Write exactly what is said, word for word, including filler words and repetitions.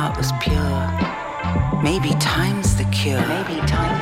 heart was pure. Maybe time's the cure. Maybe time.